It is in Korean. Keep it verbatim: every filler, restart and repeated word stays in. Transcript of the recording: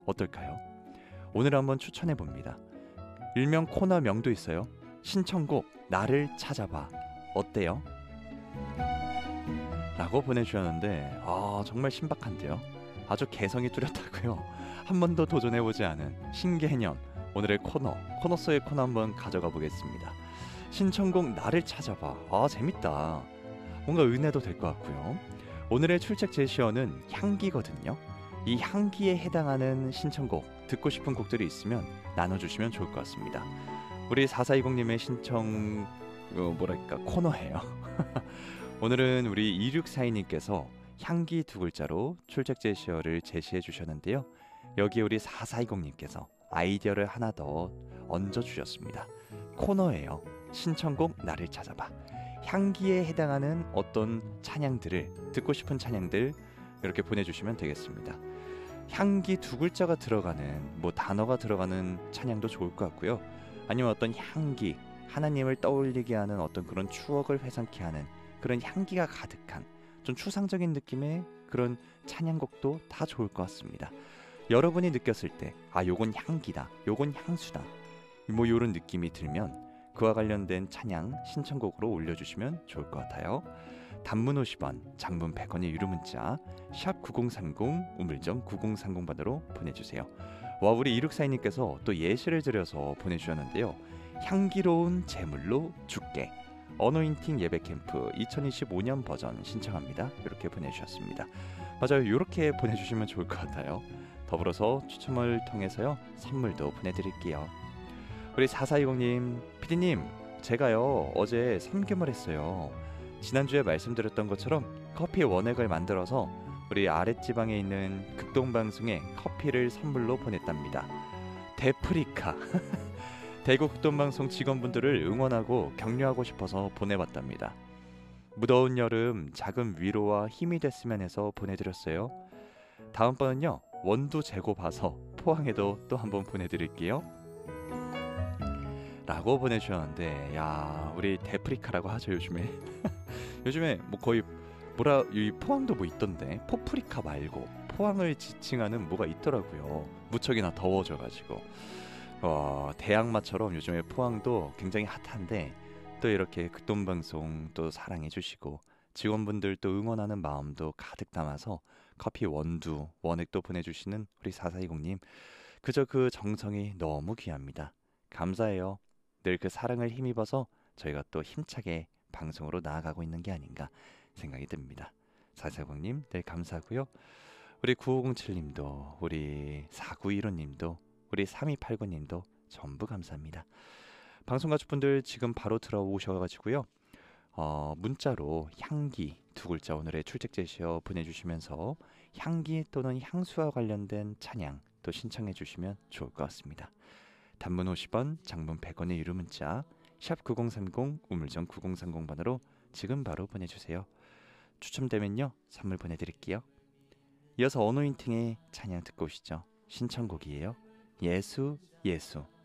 어떨까요? 오늘 한번 추천해 봅니다. 일명 코너명도 있어요. 신청곡 나를 찾아봐. 어때요? 라고 보내주셨는데 아 정말 신박한데요. 아주 개성이 뚜렷하고요. 한 번도 도전해보지 않은 신개념 오늘의 코너 코너 속의 코너 한번 가져가 보겠습니다. 신청곡 나를 찾아봐. 아 재밌다. 뭔가 은혜도 될 것 같고요. 오늘의 출첵 제시어는 향기거든요. 이 향기에 해당하는 신청곡 듣고 싶은 곡들이 있으면 나눠주시면 좋을 것 같습니다. 우리 사사이공님의 신청 어, 뭐랄까 코너예요. 오늘은 우리 이육사이님께서 향기 두 글자로 출첵 제시어를 제시해 주셨는데요. 여기에 우리 사사이공님께서 아이디어를 하나 더 얹어 주셨습니다. 코너예요. 신청곡 나를 찾아봐. 향기에 해당하는 어떤 찬양들을 듣고 싶은 찬양들 이렇게 보내주시면 되겠습니다. 향기 두 글자가 들어가는 뭐 단어가 들어가는 찬양도 좋을 것 같고요. 아니면 어떤 향기 하나님을 떠올리게 하는 어떤 그런 추억을 회상케 하는 그런 향기가 가득한 좀 추상적인 느낌의 그런 찬양곡도 다 좋을 것 같습니다. 여러분이 느꼈을 때 아 요건 향기다 요건 향수다 뭐 요런 느낌이 들면 그와 관련된 찬양 신청곡으로 올려주시면 좋을 것 같아요. 단문 오십 원, 장문 백 원의 유료 문자 샵 구공삼공 우물정 구공삼공 번으로 보내주세요. 와 우리 이육사이님께서 또 예시를 들여서 보내주셨는데요. 향기로운 제물로 죽게 어노인팅 예배캠프 이천이십오 년 버전 신청합니다. 이렇게 보내주셨습니다. 맞아요. 이렇게 보내주시면 좋을 것 같아요. 더불어서 추첨을 통해서요 선물도 보내드릴게요. 우리 사사이공님 피디님 제가요 어제 삼겹을 했어요. 지난주에 말씀드렸던 것처럼 커피 원액을 만들어서 우리 아랫지방에 있는 극동방송에 커피를 선물로 보냈답니다. 데프리카 대구 극동방송 직원분들을 응원하고 격려하고 싶어서 보내봤답니다. 무더운 여름 작은 위로와 힘이 됐으면 해서 보내드렸어요. 다음번은요 원두 재고 봐서 포항에도 또 한번 보내드릴게요. 라고 보내주셨는데 야 우리 데프리카라고 하죠 요즘에. 요즘에 뭐 거의 뭐라 이 포항도 뭐 있던데 포프리카 말고 포항을 지칭하는 뭐가 있더라고요. 무척이나 더워져가지고 어, 대양마처럼 요즘에 포항도 굉장히 핫한데 또 이렇게 극동방송 또 사랑해주시고 직원분들 또 응원하는 마음도 가득 담아서 커피 원두 원액도 보내주시는 우리 사사이공님 그저 그 정성이 너무 귀합니다. 감사해요. 늘 그 사랑을 힘입어서 저희가 또 힘차게 방송으로 나아가고 있는 게 아닌가 생각이 듭니다. 사사이공님 늘 감사하고요. 우리 구오공칠님도 우리 사구일오님도 우리 삼이팔구님도 전부 감사합니다. 방송 가족분들 지금 바로 들어오셔가지고요. 어, 문자로 향기 두 글자 오늘의 출첵 제시어 보내주시면서 향기 또는 향수와 관련된 찬양 또 신청해 주시면 좋을 것 같습니다. 단문 오십 원, 장문 백 원의 유료 문자 샵 구공삼공 우물정 구공삼공 번으로 지금 바로 보내주세요. 추첨되면요 선물 보내드릴게요. 이어서 어노인팅의 찬양 듣고 오시죠. 신청곡이에요. 예수 예수.